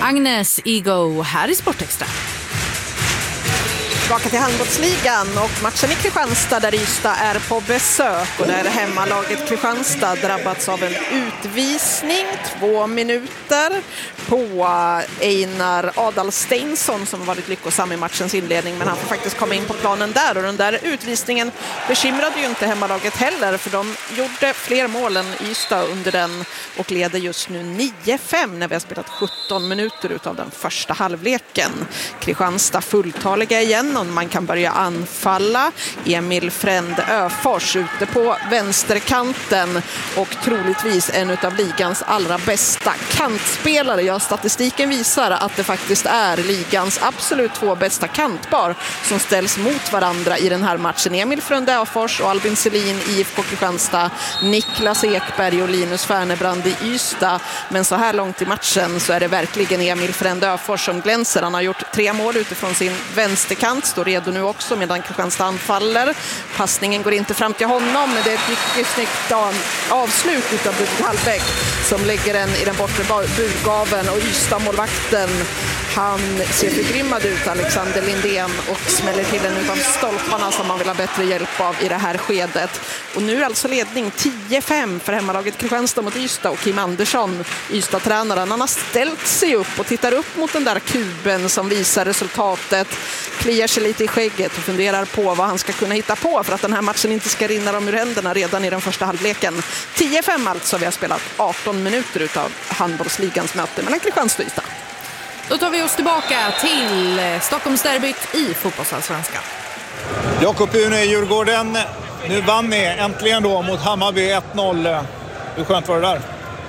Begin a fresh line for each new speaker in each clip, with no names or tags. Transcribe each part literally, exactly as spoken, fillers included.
Agnes Ego här i Sportextra.
Tillbaka till handbollsligan och matchen i Kristianstad där Ystad är på besök och där hemmalaget Kristianstad drabbats av en utvisning, två minuter på Einar Adalsteinsson som varit lyckosam i matchens inledning, men han får faktiskt komma in på planen där, och den där utvisningen bekymrade ju inte hemmalaget heller, för de gjorde fler mål än Ystad under den och leder just nu nio fem när vi har spelat sjutton minuter utav den första halvleken. Kristianstad fulltaliga igen och man kan börja anfalla. Emil Fränd Öfors ute på vänsterkanten och troligtvis en av ligans allra bästa kantspelare. Ja, statistiken visar att det faktiskt är ligans absolut två bästa kantpar som ställs mot varandra i den här matchen. Emil Fränd Öfors och Albin Selin i I F K Kristianstad, Niklas Ekberg och Linus Färnebrand i Ystad. Men så här långt i matchen så är det verkligen Emil Fränd Öfors som glänser. Han har gjort tre mål utifrån sin vänsterkant, står redo nu också medan Kristianstad anfaller. Passningen går inte fram till honom, men det är ett mycket snyggt avslut utav Ludvig Hallbäck som lägger den i den bortre burgaven, och Ystad-målvakten, han ser förgrymmad ut, Alexander Lindén, och smäller till en av stolparna som man vill ha bättre hjälp av i det här skedet. Och nu alltså ledning tio fem för hemmalaget Kristianstad mot Ystad, och Kim Andersson, Ystad-tränaren, han har ställt sig upp och tittar upp mot den där kuben som visar resultatet, kliar sig lite i skägget och funderar på vad han ska kunna hitta på för att den här matchen inte ska rinna dem ur händerna redan i den första halvleken. tio fem alltså, vi har spelat arton minuter utav handbollsligans möte mellan Kristianstad och Ystad.
Då tar vi oss tillbaka till Stockholmsderbyt i fotbollsallsvenskan.
Jakob Une i Djurgården. Nu vann ni äntligen då mot Hammarby ett noll. Hur skönt var det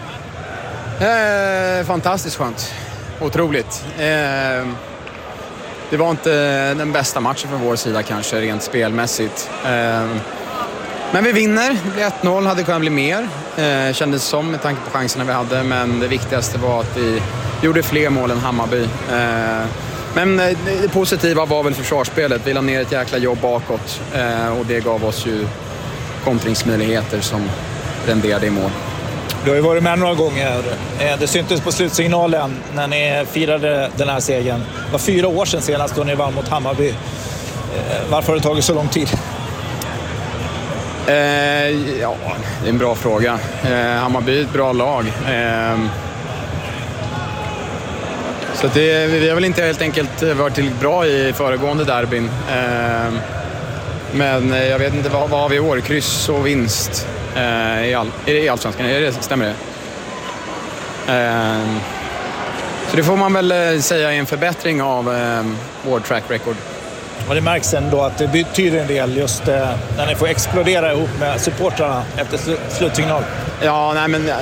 där? Eh, fantastiskt skönt. Otroligt. Eh, det var inte den bästa matchen från vår sida kanske rent spelmässigt. Eh, men vi vinner. Det blir ett noll, hade kunnat bli mer. Eh, kändes som med tanke på chanserna vi hade. Men det viktigaste var att vi gjorde fler mål än Hammarby. Eh, men det positiva var väl försvarsspelet. Vi la ner ett jäkla jobb bakåt. Eh, och det gav oss ju kontringsmöjligheter som renderade i mål.
Du har ju varit med några gånger. Det syntes på slutsignalen när ni firade den här segern. Det var fyra år sedan senast då ni vann mot Hammarby. Varför har det tagit så lång tid?
Eh, ja, det är en bra fråga. Eh, Hammarby är ett bra lag. Eh, så det, vi har väl inte helt enkelt varit till bra i föregående derbyn. Eh, men jag vet inte, vad, vad har vi i år? Kryss och vinst. Uh, i, all, i allsvenskan, är det, stämmer det? Uh, så det får man väl uh, säga är en förbättring av uh, vår track record.
Och det märks ändå att det betyder en del just uh, när ni får explodera ihop med supportrarna efter sl- slutsignal.
Ja, nej men uh,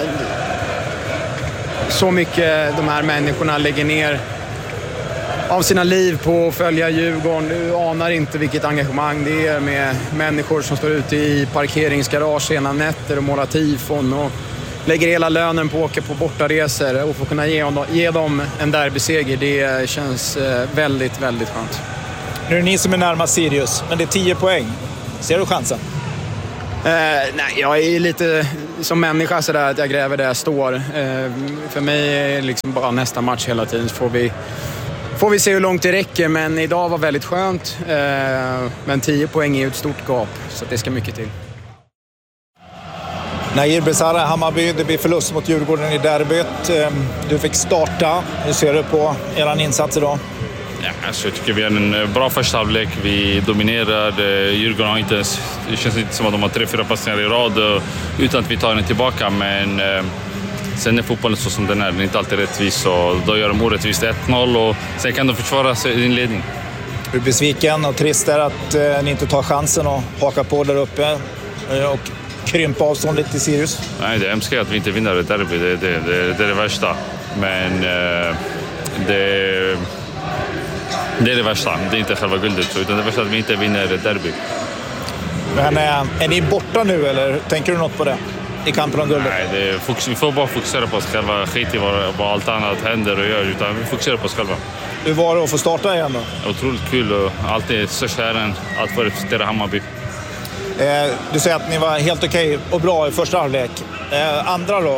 så mycket de här människorna lägger ner av sina liv på att följa Djurgården. Du anar inte vilket engagemang det är med människor som står ute i parkeringsgarage ena nätter och målar tifon och lägger hela lönen på att åka på bortaresor och få kunna ge, ge dem en derbyseger. Det känns väldigt, väldigt skönt.
Nu är det ni som är närmast Sirius, men det är tio poäng. Ser du chansen?
Eh, nej, jag är lite som människa så där att jag gräver där jag står. Eh, för mig är det liksom bara nästa match hela tiden, så får vi Får vi se hur långt det räcker, men idag var väldigt skönt. Eh, men tio poäng är ju ett stort gap, så det ska mycket till.
Nair Besara, Hammarby, det blir förlust mot Djurgården i derbyt. Eh, du fick starta. Hur ser du på er insats idag?
Ja, alltså, jag tycker vi har en bra första halvlek. Vi dominerar. Djurgården har inte ens, det känns inte som att de har tre, fyra passningar i rad utan att vi tar den tillbaka, men eh, sen är fotbollen så som den är. Den är inte alltid rättvis, och då gör de orättvist ett noll och sen kan de försvara sin ledning.
Är du besviken och trist är att eh, ni inte tar chansen och haka på där uppe eh, och krympa avståndet till Sirius?
Nej, det är hemskt att vi inte vinner ett derby. Det, det, det, det är det värsta. Men eh, det, det är det värsta. Det är inte själva guldet, utan det är värsta att vi inte vinner ett derby.
Men eh, är ni borta nu, eller tänker du något på det i kampen om guldet?
Nej, det är, vi får bara fokusera på oss själva. Skit i vad, vad allt annat händer och gör, utan vi fokuserar på oss själva.
Hur var det att få starta igen då?
Otroligt kul och alltid största äran att få representera Hammarby.
Eh, du säger att ni var helt okej och bra i första halvlek. Eh, andra då?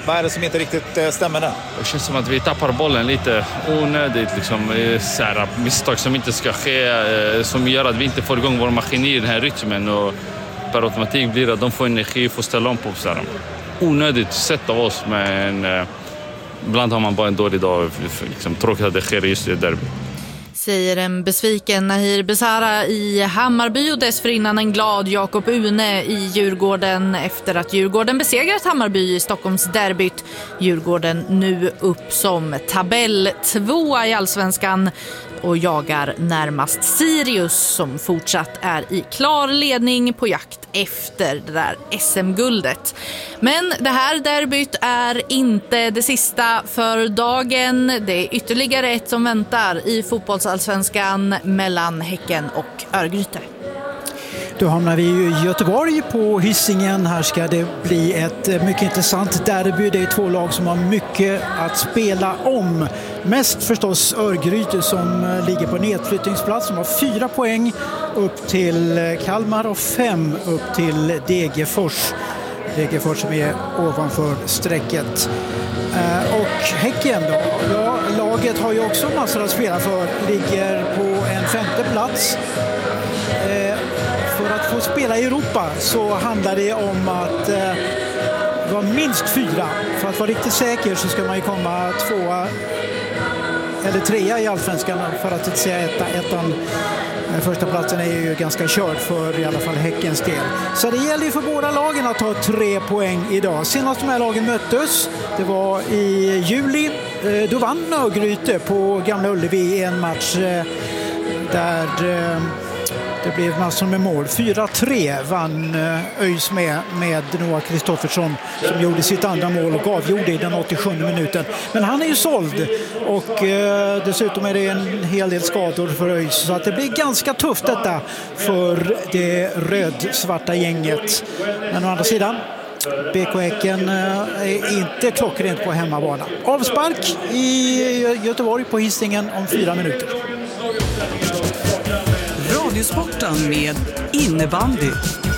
Vad är det som inte riktigt stämmer där?
Det känns som att vi tappar bollen lite onödigt. Liksom, så här, misstag som inte ska ske, som gör att vi inte får igång vår maskin i den här rytmen. Och per automatik blir det att de får energi och får ställa om på så här. Onödigt sätt av oss, men ibland har man bara en dålig dag. Liksom, tråkigt att det sker just i derby.
Säger en besviken Nahir Besara i Hammarby och dessförinnan en glad Jakob Une i Djurgården efter att Djurgården besegrat Hammarby i Stockholms derbyt. Djurgården nu upp som tabell tvåa i Allsvenskan och jagar närmast Sirius som fortsatt är i klar ledning på jakt efter det där S M-guldet. Men det här derbyt är inte det sista för dagen. Det är ytterligare ett som väntar i fotbollsallsvenskan mellan Häcken och Örgryte.
Då hamnar vi i Göteborg på Hisingen. Här ska det bli ett mycket intressant derby. Det är två lag som har mycket att spela om. Mest förstås Örgryte som ligger på nedflyttningsplats. Som har fyra poäng upp till Kalmar och fem upp till Degerfors. Degerfors som är ovanför strecket. Och Häcken då? Ja, laget har ju också massor att spela för. Ligger på en femte plats. För att få spela i Europa så handlar det om att eh, vara minst fyra. För att vara riktigt säker så ska man ju komma tvåa eller trea i Allsvenskan för att inte säga etta. Ettan, första platsen är ju ganska körd för i alla fall Häckens del. Så det gäller ju för båda lagen att ta tre poäng idag. Senast de här lagen möttes, det var i juli. Eh, då vann Örgryte på Gamla Ullevi i en match eh, där... Eh, Det blev massor med mål. fyra tre vann ÖIS med, med Noah Kristoffersson som gjorde sitt andra mål och avgjorde i den åttiosjunde minuten. Men han är ju såld och eh, dessutom är det en hel del skador för ÖIS. Så att det blir ganska tufft detta för det röd-svarta gänget. Men å andra sidan, B K Häcken är inte klockrent på hemmabana. Avspark i Göteborg på Hisingen om fyra minuter.
Radiosporten med innebandy.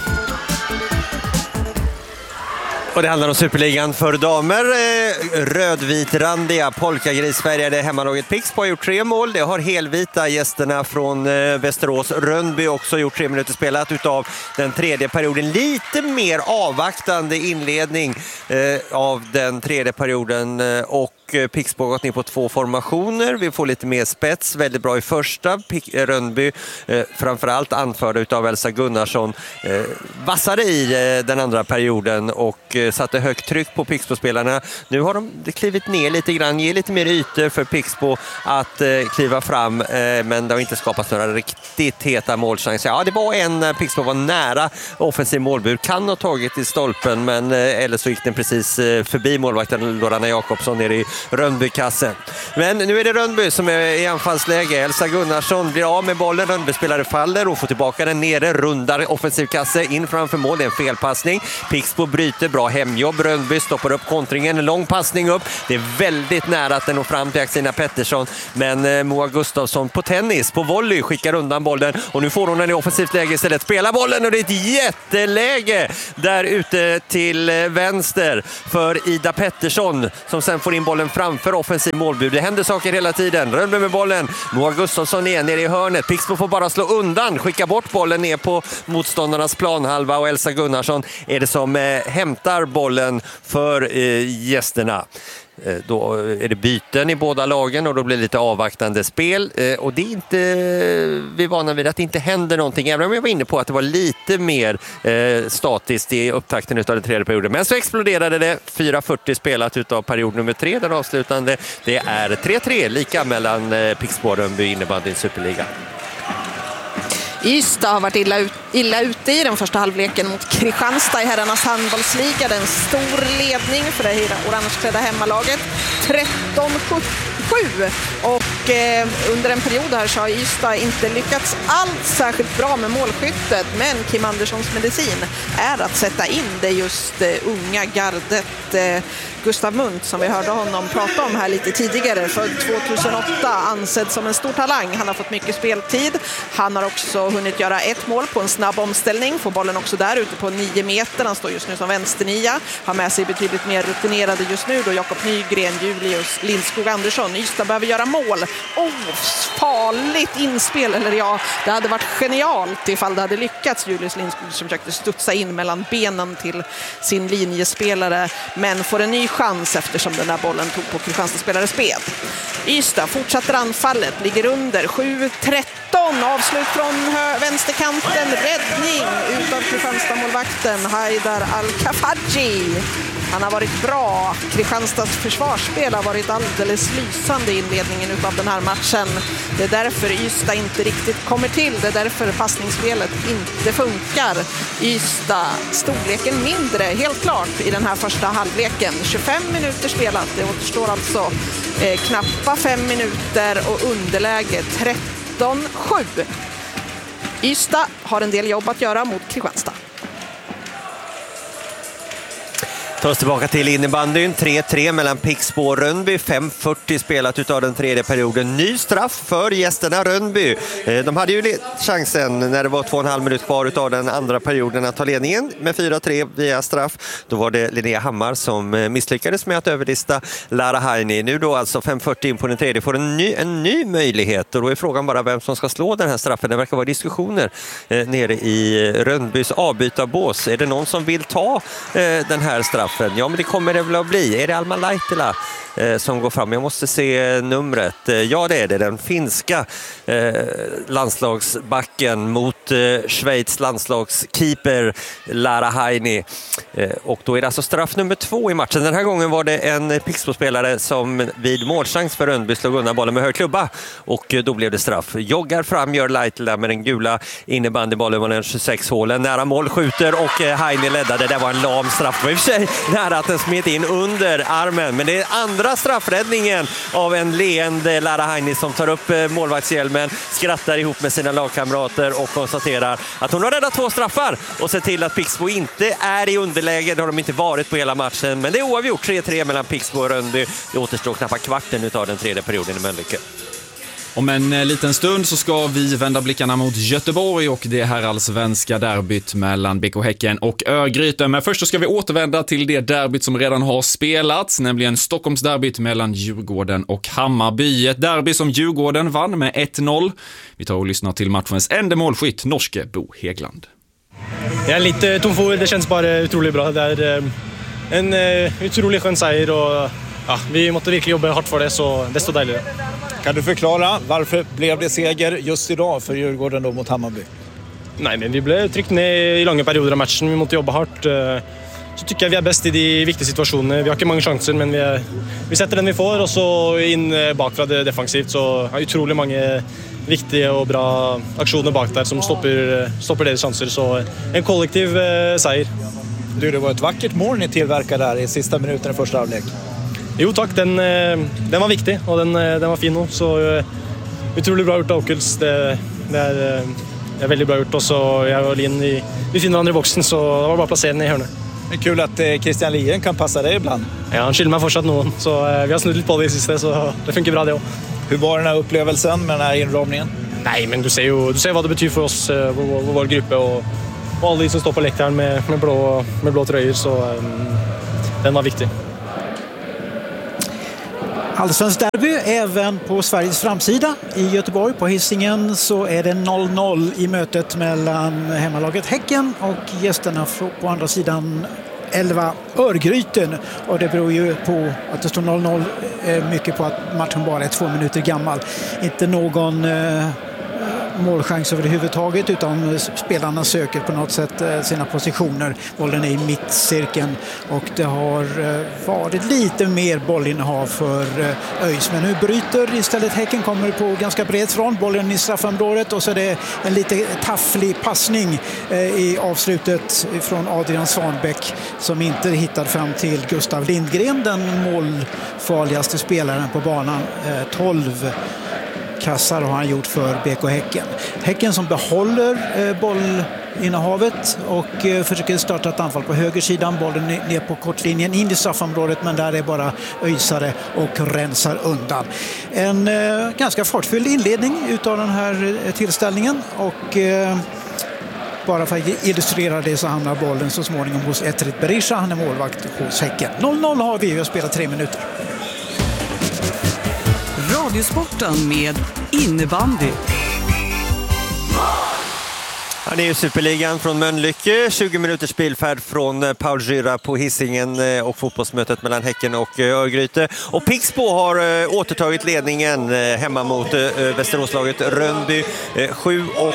Och det handlar om Superligan för damer. Rödvitrandiga, polkagrisfärgade hemmalaget Pixbo har gjort tre mål. Det har helvita gästerna från Västerås. Rönnby också gjort tre minuter spelat utav den tredje perioden. Lite mer avvaktande inledning av den tredje perioden och Pixbo har gått ner på två formationer. Vi får lite mer spets, väldigt bra i första. Rönnby, eh, framförallt anförda utav Elsa Gunnarsson, eh, vassade i eh, den andra perioden och eh, satte högt tryck på Pixbo-spelarna. Nu har de klivit ner lite grann, ger lite mer ytor för Pixbo att eh, kliva fram, eh, men det har inte skapats några riktigt heta målchanser. Ja, det var en när Pixbo var nära offensiv målbur, kan ha tagit i stolpen, men eh, eller så gick den precis eh, förbi målvakten Lorana Jakobsson nere i Rönnby-kassen. Men nu är det Rönnby som är i anfallsläge. Elsa Gunnarsson blir av med bollen. Rönnby-spelare faller och får tillbaka den nere. Rundar offensiv kasse in framför mål. Det är en felpassning. Pixbo bryter. Bra hemjobb. Rönnby stoppar upp kontringen. En lång passning upp. Det är väldigt nära att den når fram till Axina Pettersson. Men eh, Moa Gustafsson på tennis, på volley, skickar undan bollen. Och nu får hon den i offensivt läge istället. Spelar bollen och det är ett jätteläge där ute till vänster för Ida Pettersson som sen får in bollen framför offensiv målbud. Det händer saker hela tiden. Rönnby med bollen. Moa Gustafsson är nere i hörnet. Pixbo får bara slå undan. Skicka bort bollen ner på motståndarnas planhalva och Elsa Gunnarsson är det som eh, hämtar bollen för eh, gästerna. Eh, då är det byten i båda lagen och då blir det lite avvaktande spel. Eh, och det är inte, vi är vana vid att det inte händer någonting. Även om jag var inne på att det var lite mer eh, statiskt i upptakten av den tredje perioden. Men så exploderade det. fyra fyrtio spelat utav period nummer tre. Den avslutande. Det är tre tre lika mellan eh, Pixbo och Rönnby innebandy i Superliga.
Ystad har varit illa, ut, illa ute i den första halvleken mot Kristianstad i herrarnas handbollsliga. Det är en stor ledning för det orangeklädda hemmalaget. tretton sju. Och eh, under en period här så har Ystad inte lyckats alls särskilt bra med målskyttet, men Kim Anderssons medicin är att sätta in det just eh, unga gardet eh, Gustav Munt, som vi hörde honom prata om här lite tidigare, född tjugohundraåtta, ansedd som en stor talang. Han har fått mycket speltid. Han har också hunnit göra ett mål på en snabb omställning, får bollen också där ute på nio meter. Han står just nu som vänsternia, har med sig betydligt mer rutinerade just nu då Jakob Nygren, Julius Lindskog Andersson. Ystad behöver göra mål. Oh, farligt inspel, eller ja, det hade varit genialt ifall det hade lyckats. Julius Lindskog som försökte studsa in mellan benen till sin linjespelare, men får en ny chans eftersom den där bollen tog på Kristianstad-spelares ben. Ystad fortsätter anfallet, ligger under sju tretton, avslut från vänsterkanten, räddning utav Kristianstad-målvakten Haidar Al-Kafaji. Han har varit bra. Kristianstads försvarsspel har varit alldeles lysande i inledningen utav den här matchen. Det är därför Ystad inte riktigt kommer till. Det är därför passningsspelet inte funkar. Ystad storleken mindre, helt klart, i den här första halvleken. tjugofem minuter spelat. Det återstår alltså eh, knappa fem minuter och underläge tretton sju. Ystad har en del jobb att göra mot Kristianstad.
Ta oss tillbaka till innebandyn. tre tre mellan Pixbo och Rönnby. fem fyrtio spelat utav den tredje perioden. Ny straff för gästerna Rönnby. De hade ju chansen när det var två och en halv minut kvar utav den andra perioden att ta ledningen med fyra tre via straff. Då var det Linnea Hammar som misslyckades med att överlista Lara Haini. Nu då alltså fem fyrtio in på den tredje får en ny, en ny möjlighet. Och då är frågan bara vem som ska slå den här straffen. Det verkar vara diskussioner eh, nere i Rönnbys avbytarbås. Är det någon som vill ta eh, den här straffen? Ja, men det kommer det väl att bli. Är det Alma Laitila eh, som går fram? Jag måste se numret. Eh, ja, det är det. Den finska eh, landslagsbacken mot eh, Schweiz landslagskeeper Lara Haini. Eh, och då är det alltså straff nummer två i matchen. Den här gången var det en Pixbo-spelare som vid målchans för Rönnby slog undan bollen med hög klubba. Och eh, då blev det straff. Joggar fram, gör Laitila med den gula innebandybollen var den tjugosex hålen. Nära mål skjuter och eh, Haini leddade. Det var en lam straff. I och för sig nära att den smet in under armen. Men det är andra straffräddningen av en leende Lara Haini som tar upp målvaktshjälmen, skrattar ihop med sina lagkamrater och konstaterar att hon har räddat två straffar och ser till att Pixbo inte är i underläge. Det har de inte varit på hela matchen. Men det är oavgjort tre tre mellan Pixbo och Rönnby. Det återstår knappt kvarten utav den tredje perioden i Mölnlycke.
Om en liten stund så ska vi vända blickarna mot Göteborg och det här allsvenska derbyt mellan B K Häcken och Örgryte. Men först så ska vi återvända till det derbyt som redan har spelats, nämligen Stockholms derbyt mellan Djurgården och Hammarby. Ett derby som Djurgården vann med ett noll. Vi tar och lyssnar till matchens enda målskytt, norske Bo Hegland.
Jag är lite tom för ord, det känns bara otroligt bra. Det är en otroligt skön seger och ja, vi måste verkligen jobba hårt för det, så desto dejligare.
Kan du förklara varför blev det seger just idag för Djurgården då mot Hammarby?
Nej, men vi blev tryckt ner i långa perioder av matchen. Vi måste jobba hårt. Så tycker jag vi är bäst i de viktiga situationerna. Vi har inte många chanser, men vi, är, vi sätter den vi får och så in bakfra det defensivt. Så har otroligt många viktiga och bra aktioner bak där som stoppar, stoppar deras chanser. Så en kollektiv eh, seger.
Du, det var ett vackert mål ni tillverkade där i sista minuten i första halvlek.
Jo tack, den, den var viktig och den, den var fin nu. Så uh, otroligt bra gjort av Åkels. Det, det, är, det är väldigt bra gjort. Och så jag och Linn, vi, vi finner varandra i boxen, så det var bara att placera den i hörnet.
Det är kul att eh, Christian Lien kan passa dig ibland.
Ja, han skiljer mig fortsatt någon. Så uh, vi har snudd lite på det i sista, så det funkar bra det också.
Hur var den här upplevelsen med den här inramningen?
Nej, men du ser ju du ser vad det betyder för oss, uh, vår, vår grupp och, och alla de som står på läktaren med, med, blå, med blå tröjor. Så um, den var viktig.
Allsvensk derby även på Sveriges framsida i Göteborg. På Hisingen så är det noll noll i mötet mellan hemmalaget Häcken och gästerna på andra sidan elva Örgryten. Och det beror ju på att det står noll noll mycket på att matchen bara är två minuter gammal. Inte någon eh, målchans överhuvudtaget, utan spelarna söker på något sätt sina positioner. Bollen är i mittcirkeln och det har varit lite mer bollinnehav för ÖIS. Men nu bryter istället Häcken, kommer på ganska bred front, bollen i straffområdet och så är det en lite tafflig passning i avslutet från Adrian Svanbäck som inte hittar fram till Gustav Lindgren, den målfarligaste spelaren på banan. tolv kassar har han gjort för B K Häcken. Häcken som behåller eh, bollinnehavet och eh, försöker starta ett anfall på högersidan. Bollen ner på kortlinjen in i straffområdet, men där är bara öjsare och rensar undan. En eh, ganska fartfylld inledning utav den här eh, tillställningen och eh, bara för att illustrera det så hamnar bollen så småningom hos Etrit Berisha. Han är målvakt hos Häcken. noll noll har vi och spelar tre minuter.
Radiosporten med innebandy.
Ja, det är ju Superligan från Mölnlycke, tjugo minuters spelfärd från Paul Gyra på Hisingen och fotbollsmötet mellan Häcken och Örgryte. Och Pixbo har återtagit ledningen hemma mot Västeråslaget Rönnby. sju och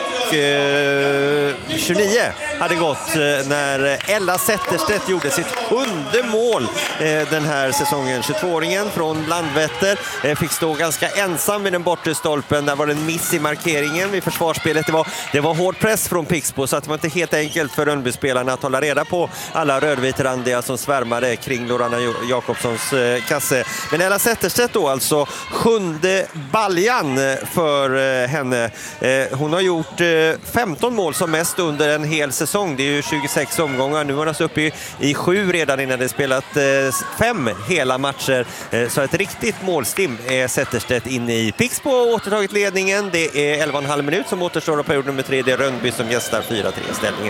tjugonio hade gått när Ella Zetterstedt gjorde sitt sjunde mål den här säsongen. tjugotvååringen från Landvetter fick stå ganska ensam vid den bortre stolpen. Där var det en miss i markeringen vid försvarsspelet. Det var, det var hård press från Pixbo, så att det var inte helt enkelt för Rönnby-spelarna att hålla reda på alla rödvitrandiga som svärmade kring Lorana Jakobssons eh, kasse. Men Ella Zetterstedt då alltså sjunde baljan för eh, henne. Eh, hon har gjort eh, femton mål som mest under en hel säsong. Det är ju tjugosex omgångar. Nu var hon uppe i, i sju redan innan det spelat eh, fem hela matcher. Eh, så ett riktigt målstim är Zetterstedt inne i. Pixbo har återtagit ledningen. Det är elva och en halv minut som återstår av period nummer tre. Det är Rönnby som gästar fyra tre ställningen.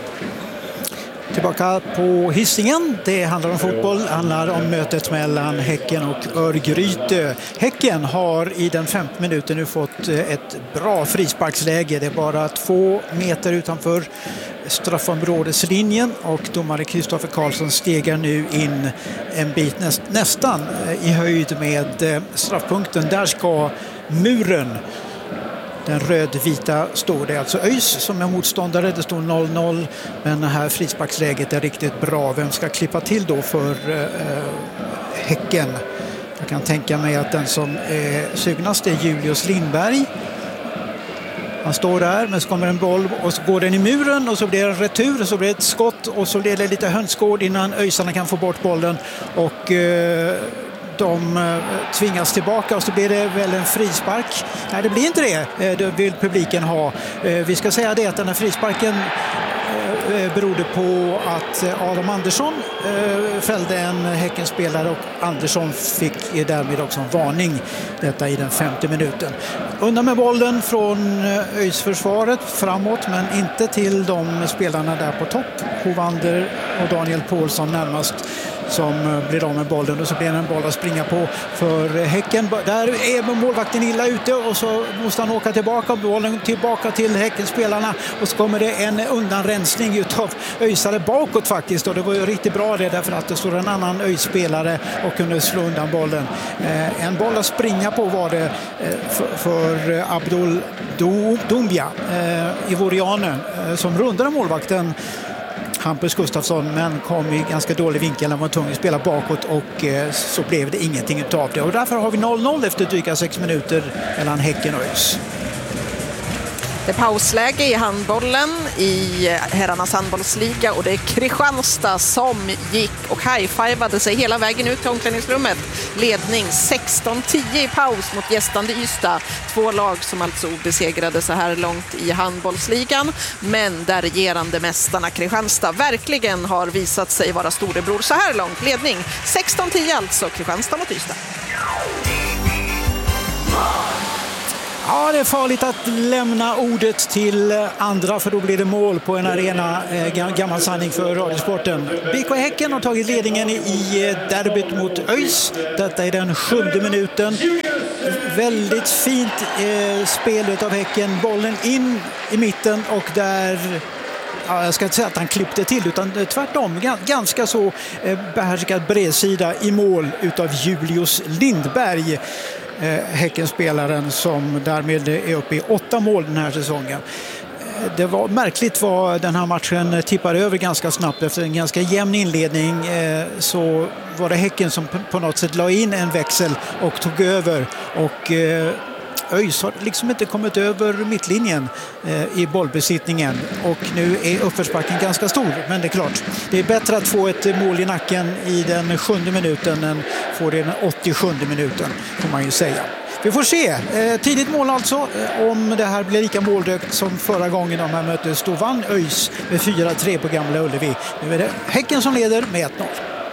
Tillbaka på Hisingen. Det handlar om fotboll. Det handlar om mötet mellan Häcken och Örgryte. Häcken har i den femte minuten nu fått ett bra frisparksläge. Det är bara två meter utanför straffområdeslinjen och domare Kristoffer Karlsson stegar nu in en bit näst, nästan i höjd med straffpunkten. Där ska muren, den rödvita, står det alltså ÖIS som är motståndare. Det står noll noll, men det här frisparksläget är riktigt bra. Vem ska klippa till då för eh, Häcken? Jag kan tänka mig att den som är sugnast är Julius Lindberg. Han står där, men så kommer en boll och så går den i muren och så blir det en retur och så blir det ett skott och så blir det lite hönsgård innan ÖISarna kan få bort bollen och eh, de tvingas tillbaka och så blir det väl en frispark. Nej, det blir inte det. Det vill publiken ha. Vi ska säga det att den här frisparken berodde på att Adam Andersson fällde en Häckenspelare och Andersson fick därmed också en varning. Detta i den femte minuten. Undan med bollen från ÖIS-försvaret framåt, men inte till de spelarna där på topp. Hovander och Daniel Paulsson närmast, som blir av med bollen och så blir det en boll att springa på för Häcken. Där är målvakten illa ute och så måste han åka tillbaka, bollen tillbaka till Häckenspelarna och så kommer det en undanrensning utav ÖISare bakåt faktiskt, och det var ju riktigt bra det därför att det står en annan ÖIS-spelare och kunde slå undan bollen. Eh, en boll att springa på var det eh, för, för Abdul Doumbia, eh, ivorianen, eh, som rundade målvakten Hampus Gustafsson, men kom i ganska dålig vinkel. Han var tvungen att spela bakåt och eh, så blev det ingenting utav det. Och därför har vi noll noll efter dryga sex minuter mellan Häcken och ÖIS.
Det är pausläge i handbollen i herrarnas handbollsliga och det är Kristianstad som gick och high-fivade sig hela vägen ut till omklädningsrummet. Ledning sexton tio i paus mot gästande Ystad. Två lag som alltså obesegrade så här långt i handbollsligan, men där regerande mästarna Kristianstad verkligen har visat sig vara storebror så här långt. Ledning sexton tio alltså, Kristianstad mot Ystad.
Ja, det är farligt att lämna ordet till andra, för då blir det mål på en arena. Eh, gammal sanning för Radiosporten. B K Häcken har tagit ledningen i derbyt mot ÖIS. Detta är den sjunde minuten. Väldigt fint eh, spel av Häcken. Bollen in i mitten och där... Ja, jag ska inte säga att han klippte till, utan tvärtom ganska så eh, behärskad bredsida i mål utav Julius Lindberg. Häckenspelaren som därmed är uppe i åtta mål den här säsongen. Det var märkligt vad den här matchen tippade över ganska snabbt. Efter en ganska jämn inledning så var det Häcken som på något sätt la in en växel och tog över, och ÖIS har liksom inte kommit över mittlinjen eh, i bollbesittningen, och nu är uppförsbacken ganska stor, men det är klart, det är bättre att få ett mål i nacken i den sjunde minuten än få det i den åttiosjunde minuten, får man ju säga. Vi får se. Eh, tidigt mål alltså. Eh, om det här blir lika målrökt som förra gången de här möttes. Då vann ÖIS med fyra tre på Gamla Ullevi. Nu är det Häcken som leder med ett noll.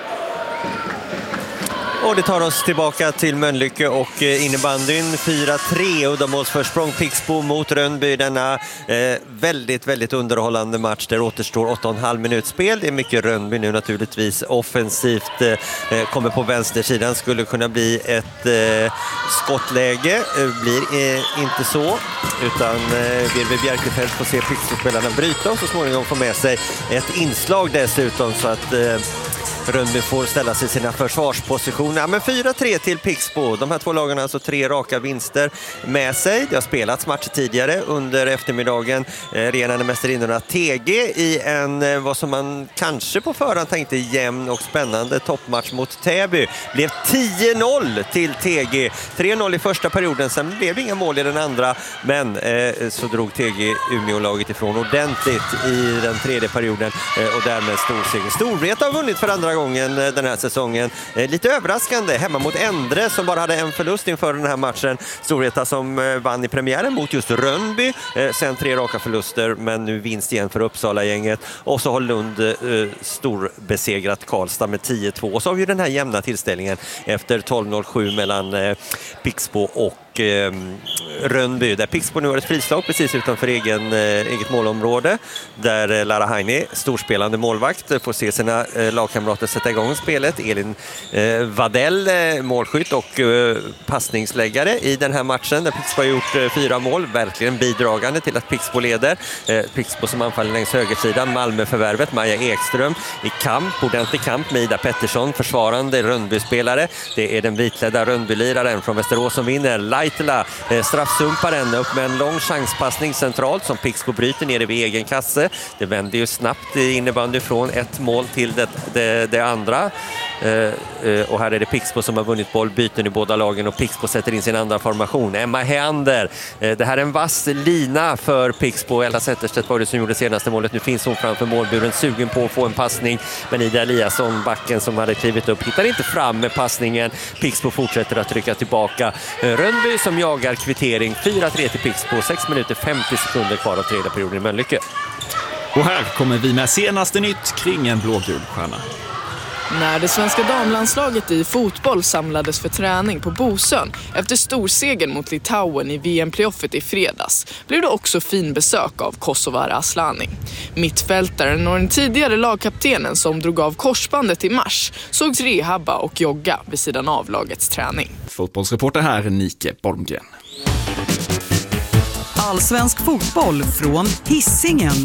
Och det tar oss tillbaka till Mölnlycke och innebandyn fyra tre och de försprång Pixbo mot Rönnby. Denna eh, väldigt, väldigt underhållande match där återstår åtta och en halv minut spel. Det är mycket Rönnby nu naturligtvis offensivt. Eh, kommer på vänstersidan, skulle kunna bli ett eh, skottläge. Eh, blir eh, inte så, utan eh, Virve Bjerkefelt får se Pixbo-spelarna bryta och så småningom få med sig ett inslag dessutom så att eh, Rönnby får ställa sig i sina försvarspositioner. Ja, men fyra tre till Pixbo. De här två lagen har alltså tre raka vinster med sig. Det har spelats matcher tidigare under eftermiddagen. Eh, regerande mästarinnorna T G i en, eh, vad som man kanske på förhand tänkte, jämn och spännande toppmatch mot Täby. Blev tio noll till T G. tre noll i första perioden, sen blev det inga mål i den andra. Men eh, så drog T G Umeå-laget ifrån ordentligt i den tredje perioden eh, och därmed storseger. Storvreta har vunnit för andra gången den här säsongen. Lite överraskande hemma mot Endre som bara hade en förlust inför den här matchen. Storvreta som vann i premiären mot just Rönnby. Sen tre raka förluster, men nu vinst igen för Uppsala-gänget. Och så har Lund eh, storbesegrat Karlstad med tio två. Och så har vi den här jämna tillställningen efter tolv noll sju mellan eh, Pixbo och Eh, Rönnby, där Pixbo nu har ett frislag precis utanför egen, eh, eget målområde, där eh, Lara Heini, storspelande målvakt, får se sina eh, lagkamrater sätta igång spelet. Elin eh, Vadell, eh, målskytt och eh, passningsläggare i den här matchen där Pixbo har gjort eh, fyra mål, verkligen bidragande till att Pixbo leder. eh, Pixbo som anfaller längs högersidan, Malmö-förvärvet Maja Ekström i kamp, ordentlig kamp med Ida Pettersson, försvarande Rönnby-spelare. Det är den vitledda Rönnby-liraren från Västerås som vinner. Laitila, eh, straffsumparen, upp med en lång chanspassning centralt som Pixbo bryter nere vid egen kasse. Det vänder ju snabbt i innebandy från ett mål till det, det, det andra. Eh, eh, och här är det Pixbo som har vunnit bollbyten i båda lagen och Pixbo sätter in sin andra formation. Emma Heander, eh, det här är en vass lina för Pixbo. Ella Zetterstedt var det som gjorde senaste målet. Nu finns hon framför målburen, sugen på att få en passning, men Ida Eliasson, backen som hade klivit upp, hittar inte fram med passningen. Pixbo fortsätter att trycka tillbaka. eh, Rönnby som jagar kvittering. fyra tre till Pixbo, sex minuter femtio sekunder kvar av tredje perioden i Mölnlycke.
Och här kommer vi med senaste nytt kring en blågul stjärna.
När det svenska damlandslaget i fotboll samlades för träning på Bosön efter storsegern mot Litauen i V M-playoffet i fredags blev det också fin besök av Kosovar Aslani. Mittfältaren och den tidigare lagkaptenen som drog av korsbandet i mars sågs rehabba och jogga vid sidan av lagets träning.
Fotbollsreporter här, Nike Bolmgren.
Allsvensk fotboll från Hisingen.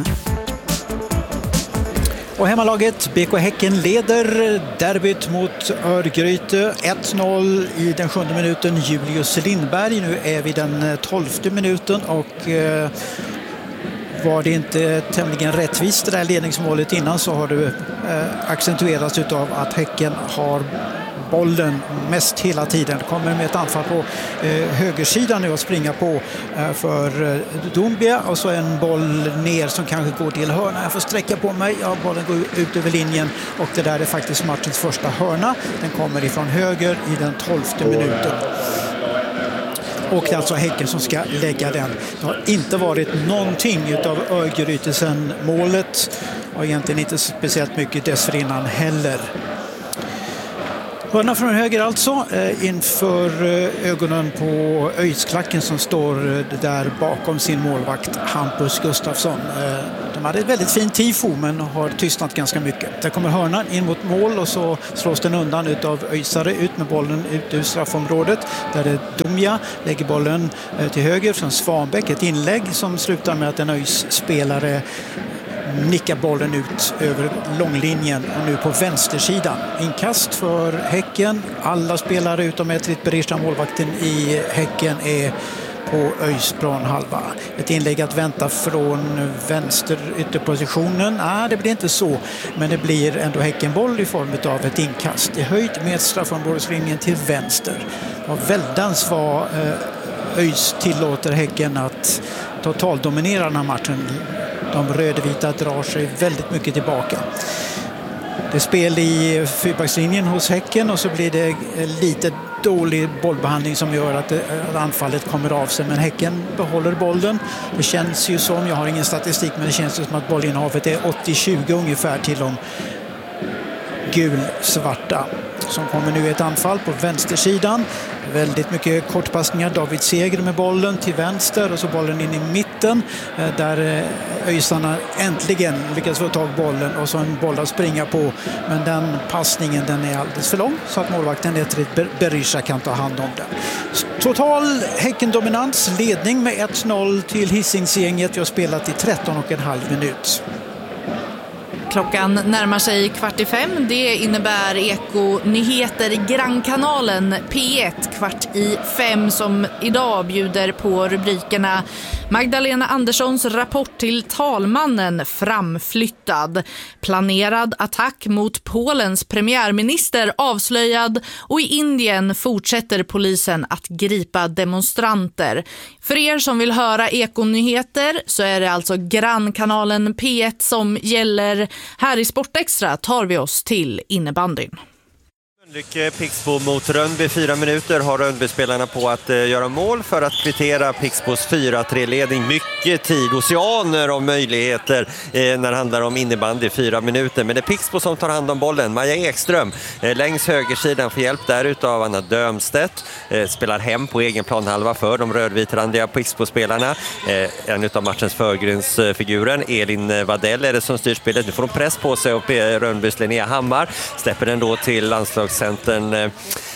Och hemmalaget B K Häcken leder derbyt mot Örgryte ett noll i den sjunde minuten. Julius Lindberg, nu är vi den tolfte minuten och eh, var det inte tämligen rättvist det där ledningsmålet innan, så har det eh, accentuerats utav att Häcken har bollen mest hela tiden. Kommer med ett anfall på eh, högersidan nu att springa på eh, för eh, Dombia, och så en boll ner som kanske går till hörna. Jag får sträcka på mig. Ja, bollen går ut över linjen och det där är faktiskt matchens första hörna. Den kommer ifrån höger i den tolfte minuten. Och det är alltså Häcken som ska lägga den. Det har inte varit någonting utav Örgryte sedan målet, och egentligen inte speciellt mycket dessförinnan heller. Hörna från höger alltså, inför ögonen på Öjsklacken som står där bakom sin målvakt Hampus Gustafsson. De hade ett väldigt fint tifo men har tystnat ganska mycket. Där kommer hörnan in mot mål och så slås den undan utav Öjsare, ut med bollen ut ur straffområdet. Där är Dumja, lägger bollen till höger från Svanbäck, ett inlägg som slutar med att en Öjs-spelare nickar bollen ut över långlinjen, och nu på vänstersidan. Inkast för Häcken. Alla spelare utom Etrit Berisha, målvakten i Häcken, är på Öjs halva. Ett inlägg att vänta från vänster ytterpositionen. Nej, det blir inte så. Men det blir ändå Häckenboll i form av ett inkast i höjd med straffområdeslinjen till vänster. Och väldans vad Öjs tillåter Häcken att totaldominera den här matchen. De rödvita drar sig väldigt mycket tillbaka. Det är spel i fyrbackslinjen hos Häcken, och så blir det lite dålig bollbehandling som gör att, det, att anfallet kommer av sig. Men Häcken behåller bollen. Det känns ju som, jag har ingen statistik, men det känns ju som att bollinnehavet är åttio tjugo ungefär till de gul-svarta. Som kommer nu ett anfall på vänstersidan. Väldigt mycket kortpassningar. David Seger med bollen till vänster och så bollen in i mitten där öjsarna äntligen lyckas få tag bollen och så en boll att springa på. Men den passningen, den är alldeles för lång så att målvakten Etrit Berisha kan ta hand om den. Total Häcken-dominans, ledning med ett noll till Hisingsgänget. Vi har spelat i tretton och en halv minut.
Klockan närmar sig kvart i fem. Det innebär Eko-nyheter i Grannkanalen P ett kvart i fem som idag bjuder på rubrikerna Magdalena Anderssons rapport till talmannen framflyttad, planerad attack mot Polens premiärminister avslöjad och i Indien fortsätter polisen att gripa demonstranter. För er som vill höra Eko-nyheter så är det alltså Grannkanalen P ett som gäller. Här i Sportextra tar vi oss till innebandyn.
Lycke Pixbo mot Rönnby. Fyra minuter har Rönnby-spelarna på att eh, göra mål för att kvittera Pixbos fyra tre-ledning. Mycket tid, oceaner av möjligheter eh, när det handlar om innebandy. Fyra minuter, men det är Pixbo som tar hand om bollen. Maja Ekström eh, längs högersidan får hjälp där utav Anna Dömstedt. Eh, spelar hem på egen planhalva för de rödvitrandiga Pixbo-spelarna. Eh, en utav matchens förgrundsfiguren, Elin Vadell, är det som styr spelet. Nu får de press på sig och Rönnbys Linnea Hammar släpper den då till landslags Centern, eh,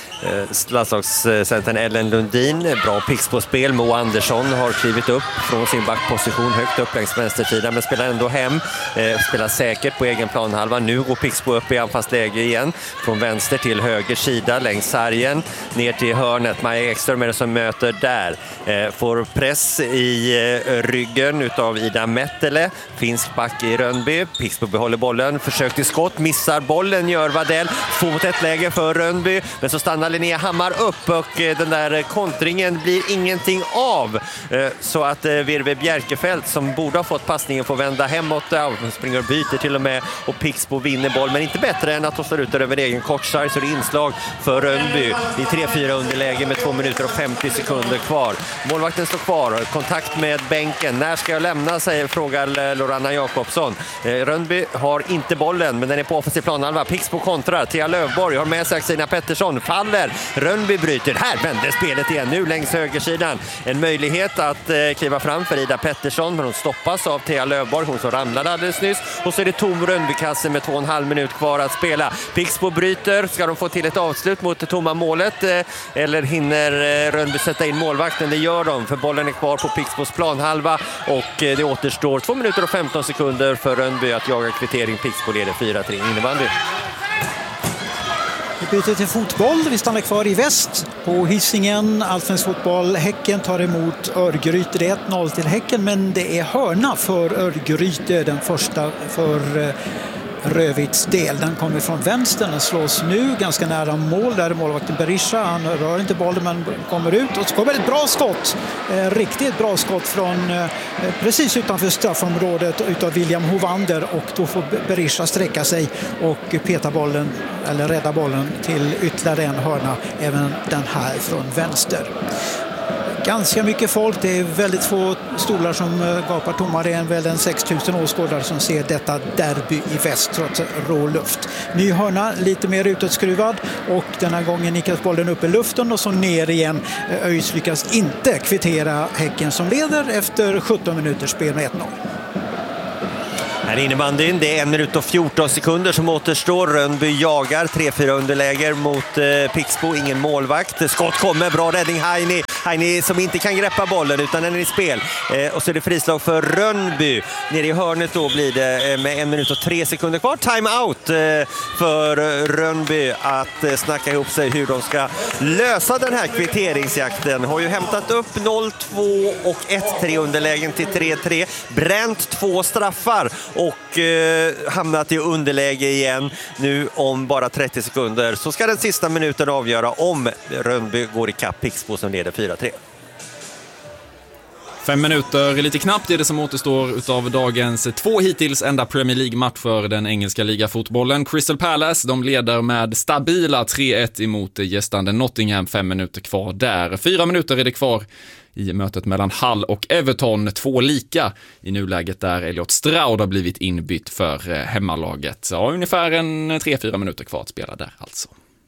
landslagscentern Ellen Lundin. Bra Pixbo-spel. Mo Andersson har klivit upp från sin backposition högt upp längs vänstersidan men spelar ändå hem. Eh, spelar säkert på egen planhalva. Nu går Pixbo upp i anfallsläge igen. Från vänster till höger sida längs sargen. Ner till hörnet. Maja Ekström är det som möter där. Eh, får press i eh, ryggen utav Ida Mettele. Finsk back i Rönnby. Pixbo behåller bollen. Försök till skott. Missar bollen. Gör Vadell. Får mot ett läge för Rönnby. Men så stannar Linnea Hammar upp och den där kontringen blir ingenting av. Så att Virve Bjerkefelt som borde ha fått passningen får vända hemåt. Hon springer och byter till och med och Pixbo vinner boll. Men inte bättre än att hon slår ut över egen kortsarg. Så det är inslag för Rönnby i tre fyra underläge med två minuter och femtio sekunder kvar. Målvakten står kvar. Kontakt med bänken. När ska jag lämna, säger frågar Loranna Jakobsson. Rönnby har inte bollen men den är på offensiv planhalva. Pixbo kontrar. Thea Lövborg har med sig Axina Pettersson. Faller. Rönnby bryter. Här vänder spelet igen nu längs högersidan. En möjlighet att eh, kliva fram för Ida Pettersson men hon stoppas av Thea Lövborg. Hon som ramlade alldeles nyss. Och så är det tom Rönnbykasse med två och en halv minut kvar att spela. Pixbo bryter. Ska de få till ett avslut mot det tomma målet? Eh, eller hinner eh, Rönnby sätta in målvakten? Det gör de för bollen är kvar på Pixbos planhalva. Och eh, det återstår två minuter och femton sekunder för Rönnby att jaga kvittering. Pixbo leder fyra tre innebandy.
Vi byter till fotboll. Vi stannar kvar i väst på Hisingen. Allsvensk fotboll. Häcken tar emot Örgryte. Det är ett noll till Häcken men det är hörna för Örgryte. Den första för Rövits del. Den kommer från vänstern och slås nu ganska nära mål. Där är målvakten Berisha. Han rör inte bollen men kommer ut. Och så kommer ett bra skott. Eh, riktigt bra skott från eh, precis utanför straffområdet utav William Hovander. Och då får Berisha sträcka sig och peta bollen eller rädda bollen till ytterligare en hörna. Även den här från vänster. Ganska mycket folk, det är väldigt få stolar som gapar tomma. Det är en väl en sex tusen åskådare som ser detta derby i väst trots rå luft. Ny hörna, lite mer utåtskruvad och denna gången nickas bollen upp i luften och så ner igen. ÖIS lyckas inte kvittera Häcken som leder efter sjutton minuters spel med ett noll.
Här innebandyn, det är en minut och fjorton sekunder som återstår. Rönnby jagar, tre fyra underläger mot eh, Pixbo, ingen målvakt. Skott kommer, bra räddning Heini. Heini som inte kan greppa bollen utan den är i spel. Eh, och så är det frislag för Rönnby. Nere i hörnet då blir det eh, med en minut och tre sekunder kvar. Time out eh, för Rönnby att eh, snacka ihop sig hur de ska lösa den här kvitteringsjakten. Har ju hämtat upp noll två och ett tre underlägen till tre tre. Bränt två straffar och eh, hamnat i underläge igen. Nu om bara trettio sekunder så ska den sista minuten avgöra om Rönnby går i kapp Pixbo som leder fyra tre.
Fem minuter, lite knappt är det som återstår utav dagens två hittills enda Premier League-match för den engelska ligafotbollen. Crystal Palace, de leder med stabila tre ett emot gästande Nottingham, fem minuter kvar där. Fyra minuter är det kvar i mötet mellan Hull och Everton, två lika i nuläget där Elliot Stroud har blivit inbytt för hemmalaget. Ja, ungefär en tre fyra minuter kvar att spela där alltså.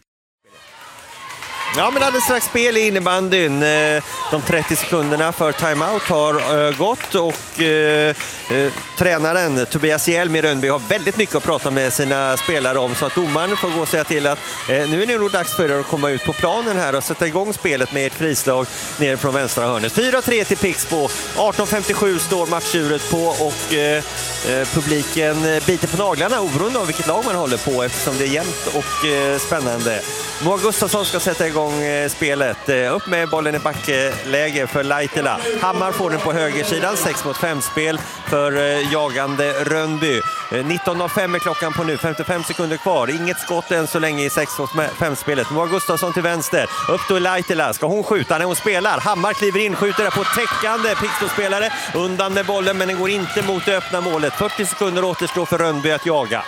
Ja, men alldeles strax spel i innebandyn. De trettio sekunderna för timeout har gått och eh, eh, tränaren Tobias Hjelm i Rönnby har väldigt mycket att prata med sina spelare om, så att domaren får gå och säga till att eh, nu är det nog dags för er att komma ut på planen här och sätta igång spelet med ett frislag ner från vänstra hörnet. fyra tre till Pixbo. arton femtiosju står matchuret på och eh, publiken biter på naglarna oberoende av vilket lag man håller på, eftersom det är jämnt och eh, spännande. Moa Gustafsson ska sätta igång spelet. Upp med bollen i backläge för Laitila. Hammar får den på högersidan. sex mot fem spel för jagande Rönnby. nitton noll fem är klockan på nu. femtiofem sekunder kvar. Inget skott än så länge i sex mot fem spelet. Moa Gustafsson till vänster. Upp då Laitila. Ska hon skjuta när hon spelar? Hammar kliver in, skjuter där på täckande Pixbo-spelare. Undan med bollen, men den går inte mot det öppna målet. fyrtio sekunder återstår för Rönnby att jaga.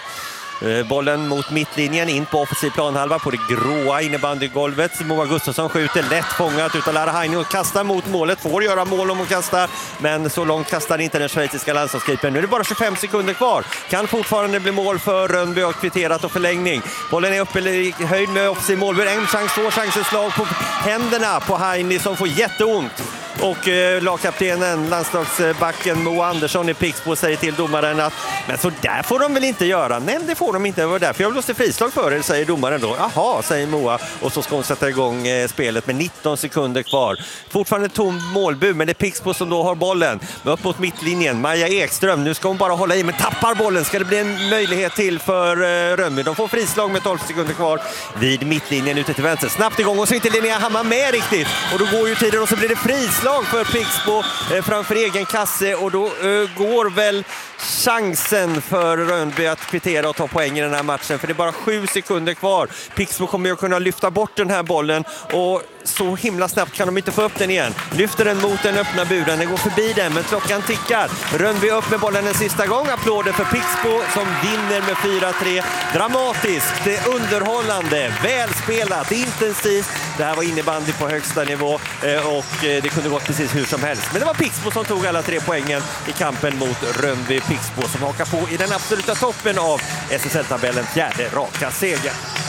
Bollen mot mittlinjen in på offensiv planhalva på det gråa innebandygolvet. Moa Gustafsson skjuter lätt fångat utav Lara Heine och kastar mot målet. Får göra mål om hon kastar, men så långt kastar inte den schweiziska landslagskeepern. Nu är det bara tjugofem sekunder kvar. Kan fortfarande bli mål för Rönnby och kvitterat och förlängning. Bollen är uppe i höjd med offensiv målbur. En chans, två chanser, slag på händerna på Heine som får jätteont. Och eh, lagkaptenen, landslagsbacken Moa Andersson i Pixbo säger till domaren att men så där får de väl inte göra. Nej, det får de inte. Det var därför jag blåste frislag för er, säger domaren då. Jaha, säger Moa. Och så ska hon sätta igång eh, spelet med nitton sekunder kvar. Fortfarande tom målbur, men det är Pixbo som då har bollen. Upp mot mittlinjen. Maja Ekström, nu ska hon bara hålla i, men tappar bollen. Ska det bli en möjlighet till för eh, Rönnby? De får frislag med tolv sekunder kvar vid mittlinjen ute till vänster. Snabbt igång och så inte Linnea Hammar med riktigt. Och då går ju tiden och så blir det frislag för Pixbo eh, framför egen kasse, och då eh, går väl chansen för Rönnby att kvittera och ta poäng i den här matchen, för det är bara sju sekunder kvar. Pixbo kommer ju att kunna lyfta bort den här bollen, och så himla snabbt kan de inte få upp den igen. Lyfter den mot den öppna buren, den går förbi den, men klockan tickar. Rönnby upp med bollen en sista gång. Applåder för Pixbo som vinner med fyra tre. Dramatiskt, det underhållande, välspelat, intensivt. Det här var innebandy på högsta nivå och det kunde gått precis hur som helst. Men det var Pixbo som tog alla tre poängen i kampen mot Rönnby. Pixbo som hakar på i den absoluta toppen av S S L-tabellen, fjärde raka seger.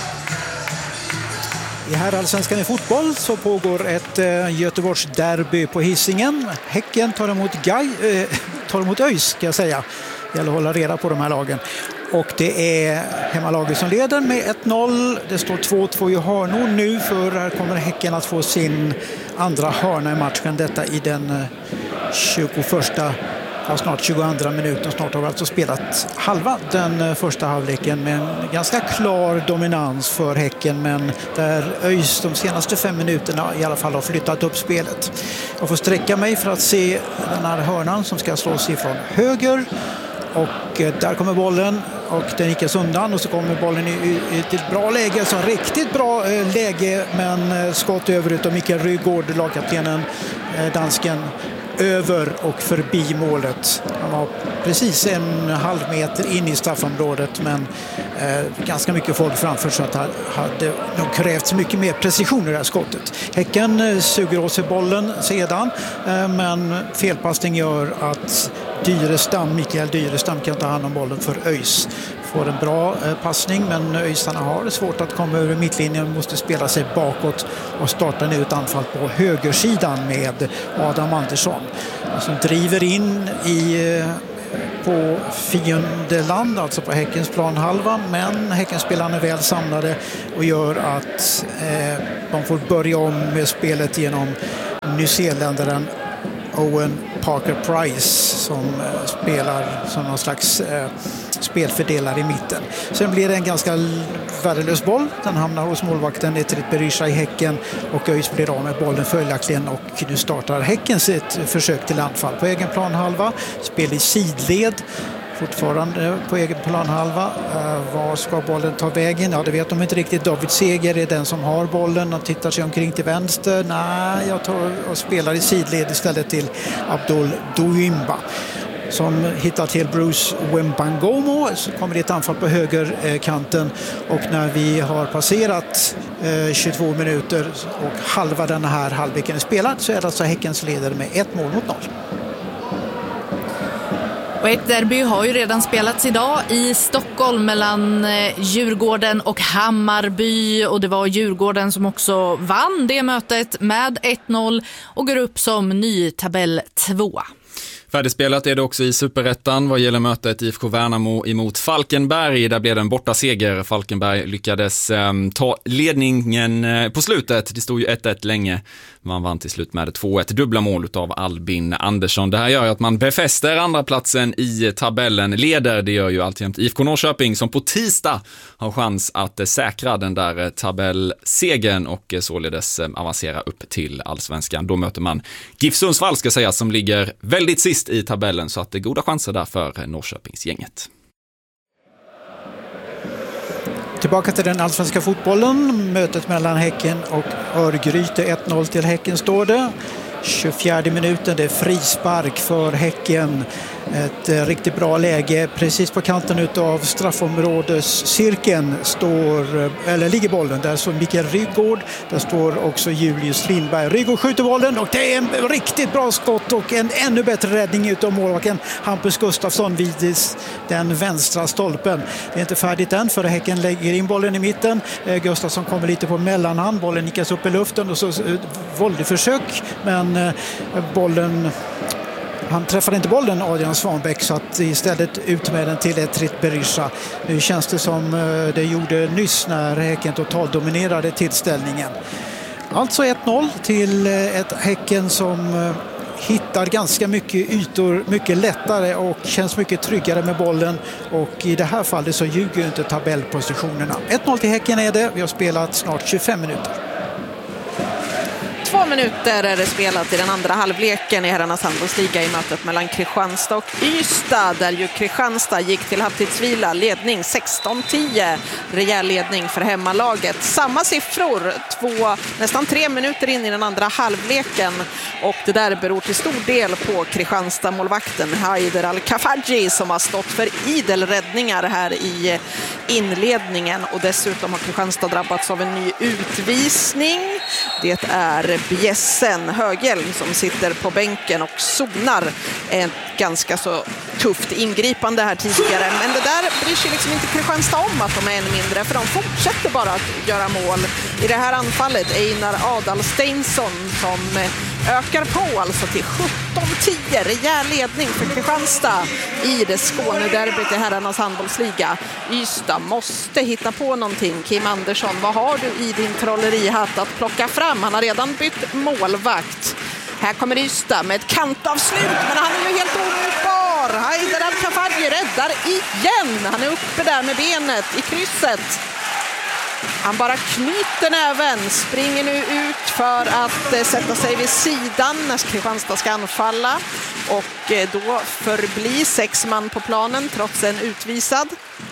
I herrallsvenskan i fotboll så pågår ett eh, Göteborgs derby på Hisingen. Häcken tar emot, Gaj, eh, tar emot ÖIS, ska jag säga. Det gäller att hålla reda på de här lagen. Och det är hemmalaget som leder med ett noll. Det står två två i hörnor nu, för här kommer Häcken att få sin andra hörna i matchen. Detta i den tjugoförsta, ja, snart tjugoandra minuten. Snart har vi alltså spelat halva den första halvleken med en ganska klar dominans för Häcken, men där ÖIS de senaste fem minuterna i alla fall har flyttat upp spelet. Jag får sträcka mig för att se den här hörnan som ska slås ifrån höger. Och där kommer bollen och den gick undan, och så kommer bollen i, i ett bra läge, så riktigt bra eh, läge, men skott över utav Mikael Rygaard, lagkaptenen, eh, dansken, över och förbi målet. Han var precis en halv meter in i straffområdet, men eh, ganska mycket folk framför, så att det hade nog krävts mycket mer precision i det här skottet. Häcken eh, suger åt sig bollen sedan, eh, men felpassning gör att Dyrestam, Mikael Dyrestam kan ta hand om bollen för ÖIS. Får en bra eh, passning, men ÖISarna har svårt att komma över mittlinjen, måste spela sig bakåt och starta nu ett anfall på högersidan med Adam Andersson som driver in i eh, på fiendeland, alltså på Häckens planhalva, men Häckenspelarna är väl samlade och gör att eh, de får börja om med spelet genom nyzeeländaren Owen Parker-Price som eh, spelar som någon slags eh, spelfördelare i mitten. Sen blir det en ganska värdelös boll. Den hamnar hos målvakten Etrit Berisha i Häcken, och ÖIS blir av med bollen följaktligen, och nu startar Häcken sitt försök till anfall på egen planhalva. Spel i sidled. fortfarande på egen planhalva. Uh, var ska bollen ta vägen? Ja, det vet de inte riktigt. David Seger är den som har bollen och tittar sig omkring till vänster. Nej, jag tar och spelar i sidled istället till Abdul Douimba som hittar till Bruce Wembangomo. Så kommer det ett anfall på högerkanten och när vi har passerat eh, tjugotvå minuter och halva den här halvleken är spelad så är det alltså Häckens ledare med ett mål mot noll.
Och ett derby har ju redan spelats idag i Stockholm mellan Djurgården och Hammarby. Och det var Djurgården som också vann det mötet med ett noll och går upp som ny tabell två.
Färdigspelat är det också i Superettan vad gäller mötet I F K Värnamo emot Falkenberg. Där blev det en borta seger. Falkenberg lyckades eh, ta ledningen eh, på slutet. Det stod ju ett ett länge. Man vann till slut med två ett. Dubbla mål av Albin Andersson. Det här gör ju att man befäster andra platsen i tabellen. Leder, det gör ju alltjämt I F K Norrköping som på tisdag har chans att eh, säkra den där eh, tabellsegen och eh, således eh, avancera upp till Allsvenskan. Då möter man GIF Sundsvall ska säga som ligger väldigt sist i tabellen så att det är goda chanser där för Norrköpingsgänget.
Tillbaka till den allsvenska fotbollen. Mötet mellan Häcken och Örgryte. ett noll till Häcken står det. tjugofjärde minuten, det är frispark för Häcken. Ett eh, riktigt bra läge. Precis på kanten utav straffområdescirkeln står, eller ligger bollen. Där står Mikael Rygaard. Där står också Julius Lindberg. Rygaard skjuter bollen och det är en riktigt bra skott och en ännu bättre räddning utav målvakten Hampus Gustafsson vid den vänstra stolpen. Det är inte färdigt än för Häcken lägger in bollen i mitten. Eh, Gustafsson kommer lite på mellanhand. Bollen nickas upp i luften och så eh, våldförsök men eh, bollen han träffade inte bollen Adrian Svanbäck så att istället ut med den till Etrit Berisha. Nu känns det som det gjorde nyss när Häcken totalt dominerade tillställningen. Alltså ett noll till ett Häcken som hittar ganska mycket ytor, mycket lättare och känns mycket tryggare med bollen och i det här fallet så ljuger ju inte tabellpositionerna. ett noll till Häcken är det, vi har spelat snart tjugofem minuter.
Två minuter är det spelat i den andra halvleken i herrarnas handbollsliga i mötet mellan Kristianstad och Ystad där ju Kristianstad gick till halvtidsvila, ledning sexton tio, rejäl ledning för hemmalaget. Samma siffror, två, nästan tre minuter in i den andra halvleken och det där beror till stor del på Kristianstad-målvakten Haider Al-Kafaji som har stått för idel räddningar här i inledningen och dessutom har Kristianstad drabbats av en ny utvisning. Det är Bjässen Höghjelm som sitter på bänken och zonar ett ganska så tufft ingripande här tidigare. Men det där bryr sig liksom inte Kristianstad om att de är en mindre för de fortsätter bara att göra mål. I det här anfallet Einar Adalsteinsson som ökar på alltså till sjutton tio. Rejäl ledning för Kristianstad i det Skånederbyt i herrarnas handbollsliga. Ystad måste hitta på någonting. Kim Andersson, vad har du i din trollerihatt att plocka fram? Han har redan bytt målvakt. Här kommer Ystad med ett kantavslut, men han är ju helt omutbar. Haider Al-Kafaji räddar igen. Han är uppe där med benet i krysset. Han bara knyter näven, springer nu ut för att eh, sätta sig vid sidan när Kristianstad ska anfalla. Och eh, då förblir sex man på planen trots en utvisad.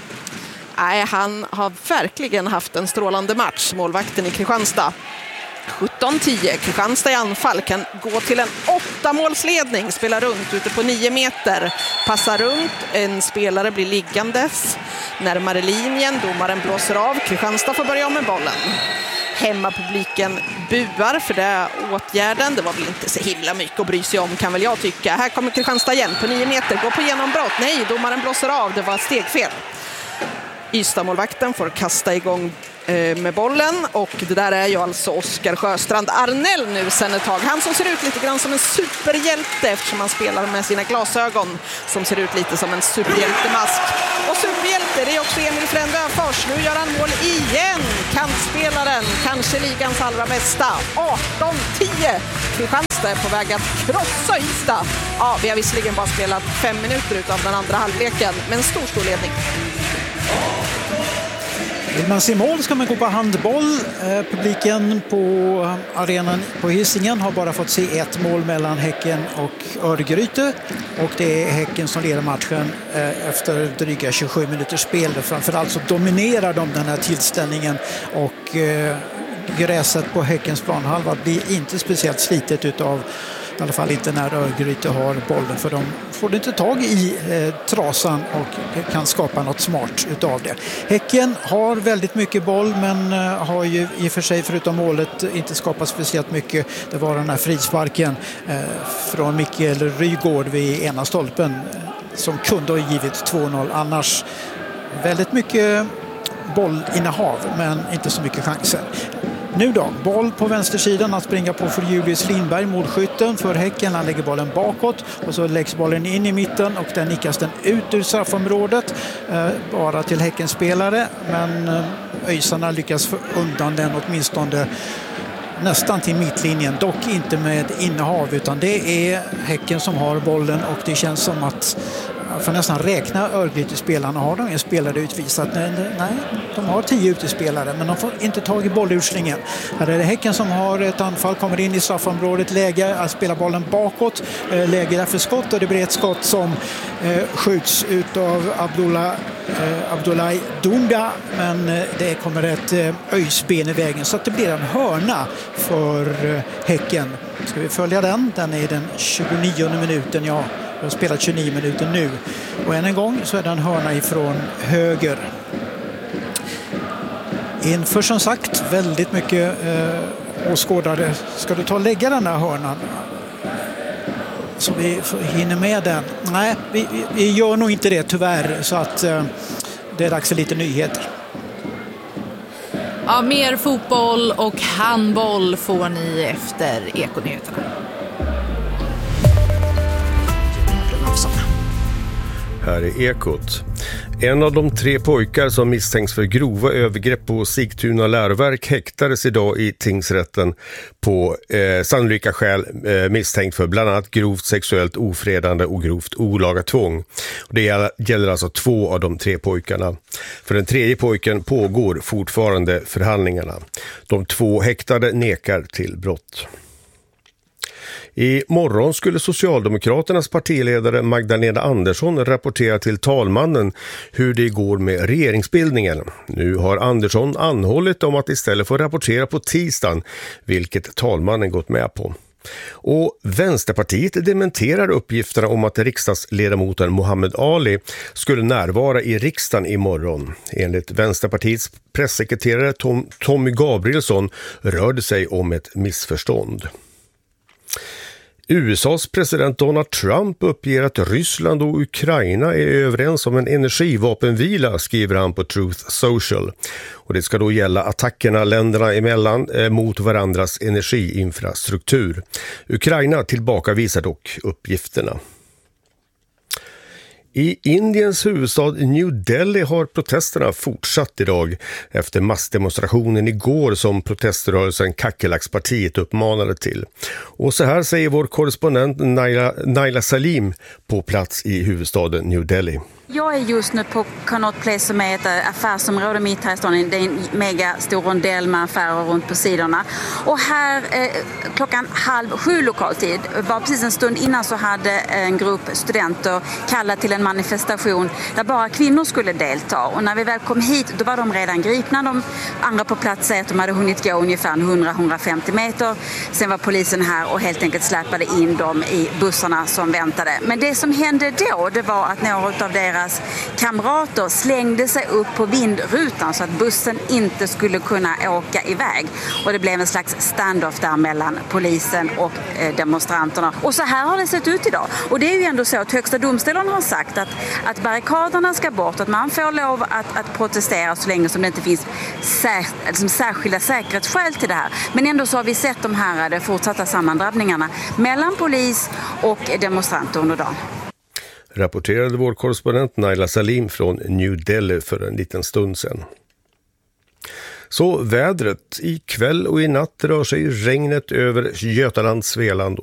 Nej, han har verkligen haft en strålande match, målvakten i Kristianstad. sjutton tio, Kristianstad i anfall kan gå till en åtta målsledning, spela runt ute på nio meter, passa runt, en spelare blir liggandes närmare linjen, domaren blåser av, Kristianstad får börja om med bollen. Hemmapubliken buar för det åtgärden, det var väl inte så himla mycket att bry sig om kan väl jag tycka. Här kommer Kristianstad igen på nio meter, går på genombrott, nej, domaren blåser av, det var stegfel. Ystad-målvakten får kasta igång med bollen och det där är ju alltså Oskar Sjöstrand Arnell nu sen ett tag. Han som ser ut lite grann som en superhjälte eftersom han spelar med sina glasögon som ser ut lite som en superhjältemask. Och superhjälte, det är också Emil Frände-Fors. Nu gör han mål igen. Kantspelaren, kanske ligans allra bästa. arton tio. Kristianstad är på väg att krossa Ystad. Ja, vi har visserligen bara spelat fem minuter utav den andra halvleken, men stor, stor ledning.
Vill man se mål ska man gå på handboll. Eh, publiken på arenan på Hisingen har bara fått se ett mål mellan Häcken och Örgryte. Och det är Häcken som leder matchen eh, efter dryga tjugosju minuters spel. Framförallt så dominerar de den här tillställningen och eh, gräset på Häckens planhalva blir inte speciellt slitet utav, i alla fall inte när Örgryte har bollen, för de får det inte tag i eh, trasan och kan skapa något smart utav det. Häcken har väldigt mycket boll, men eh, har ju i och för sig förutom målet inte skapat speciellt mycket. Det var den här frisparken eh, från Mikael Rygård vid ena stolpen eh, som kunde ha givit två noll annars. Väldigt mycket bollinnehav, men inte så mycket chanser. Nu då, boll på vänstersidan att springa på för Julius Lindberg, målskytten för Häcken. Han lägger bollen bakåt och så läggs bollen in i mitten och där nickas den ut ur straffområdet eh, bara till Häckens spelare. Men eh, öjsarna lyckas få undan den åtminstone nästan till mittlinjen, dock inte med innehav, utan det är Häcken som har bollen och det känns som att för nästan räkna Örgryte-spelarna. Har de en spelare utvisat? Nej, nej, de har tio utespelare, men de får inte tag i bollurslingen. Här är det Häcken som har ett anfall, kommer in i straffområdet, läge att spela bollen bakåt, läge därför skott, och det blir ett skott som eh, skjuts ut av Abdullah, eh, Abdullah Dunga, men eh, det kommer ett eh, öjsben i vägen, så att det blir en hörna för eh, Häcken. Ska vi följa den? Den är i den tjugonionde minuten, ja. Jag har spelat tjugonio minuter nu. Och än en gång så är det en hörna ifrån höger. Inför som sagt väldigt mycket eh, åskådare. Ska du ta och lägga den här hörnan? Så vi hinner med den. Nej, vi, vi gör nog inte det tyvärr. Så att eh, det är dags för lite nyheter.
Ja, mer fotboll och handboll får ni efter Ekonyheterna.
Här är Ekot. En av de tre pojkar som misstänks för grova övergrepp på Sigtuna läroverk häktades idag i tingsrätten på eh, sannolika skäl eh, misstänkt för bland annat grovt sexuellt ofredande och grovt olaga tvång. Och det gäller alltså två av de tre pojkarna. För den tredje pojken pågår fortfarande förhandlingarna. De två häktade nekar till brott. I morgon skulle Socialdemokraternas partiledare Magdalena Andersson rapportera till talmannen hur det går med regeringsbildningen. Nu har Andersson anhållit om att istället få rapportera på tisdagen, vilket talmannen gått med på. Och Vänsterpartiet dementerar uppgifterna om att riksdagsledamoten Mohammed Ali skulle närvara i riksdagen imorgon. Enligt Vänsterpartiets pressekreterare Tom, Tommy Gabrielsson rör det sig om ett missförstånd. U S A:s president Donald Trump uppger att Ryssland och Ukraina är överens om en energivapenvila, skriver han på Truth Social. Och det ska då gälla attackerna länderna emellan eh, mot varandras energiinfrastruktur. Ukraina tillbakavisar dock uppgifterna. I Indiens huvudstad New Delhi har protesterna fortsatt idag efter massdemonstrationen igår som proteströrelsen Kackelackspartiet uppmanade till. Och så här säger vår korrespondent Naila, Naila Salim på plats i huvudstaden New Delhi.
Jag är just nu på Connaught Place som är ett affärsområde mitt här i staden. Det är en mega stor rondell med affärer runt på sidorna. Och här eh, klockan halv sju lokaltid, var precis en stund innan, så hade en grupp studenter kallat till en manifestation där bara kvinnor skulle delta. Och när vi väl kom hit, då var de redan gripna. De andra på plats säger att de hade hunnit gå ungefär hundra till hundrafemtio meter. Sen var polisen här och helt enkelt släpade in dem i bussarna som väntade. Men det som hände då, det var att några av deras kamrater slängde sig upp på vindrutan så att bussen inte skulle kunna åka iväg. Och det blev en slags standoff där mellan polisen och eh, demonstranterna. Och så här har det sett ut idag. Och det är ju ändå så att Högsta domstolen har sagt att, att barrikaderna ska bort, att man får lov att, att protestera så länge som det inte finns sär, liksom särskilda säkerhetsskäl till det här. Men ändå så har vi sett de här de fortsatta sammandrabbningarna mellan polis och demonstranter under dagen.
Rapporterade vår korrespondent Naila Salim från New Delhi för en liten stund sedan. Så vädret. I kväll och i natt rör sig regnet över Götaland, Svealand